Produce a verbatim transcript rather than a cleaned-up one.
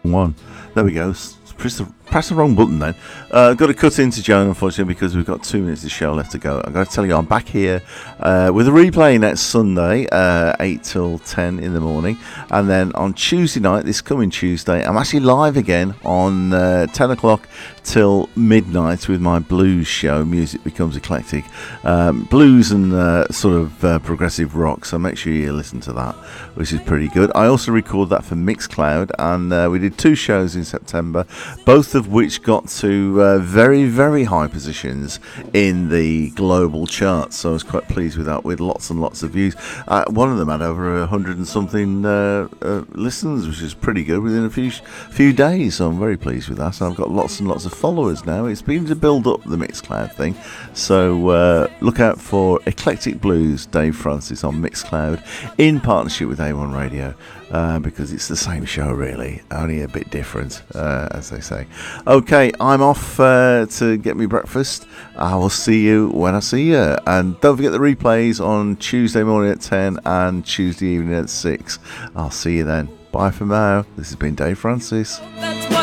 one. There we go. Press the, press the wrong button then. Uh, got to cut into Joan, unfortunately, because we've got two minutes of the show left to go. I've got to tell you, I'm back here uh, with a replay next Sunday, uh, eight till ten in the morning. And then on Tuesday night, this coming Tuesday, I'm actually live again on uh, ten o'clock till midnight with my blues show, Music Becomes Eclectic. Um, blues and uh, sort of uh, progressive rock, so make sure you listen to that, which is pretty good. I also record that for Mixcloud, and uh, we did two shows in September, both of which got to uh, very, very high positions in the global charts, so I was quite pleased with that, with lots and lots of views. Uh, one of them had over a hundred and something uh, uh, listens, which is pretty good within a few few days, so I'm very pleased with that. I've got lots and lots of followers now. It's been to build up the Mixcloud thing, so uh, look out for Eclectic Blues, Dave Francis on Mixcloud, in partnership with A one Radio, uh, because it's the same show really, only a bit different, uh, as they say. Okay, I'm off uh, to get me breakfast. I will see you when I see you, and don't forget the replays on Tuesday morning at ten and Tuesday evening at six. I'll see you then. Bye for now. This has been Dave Francis.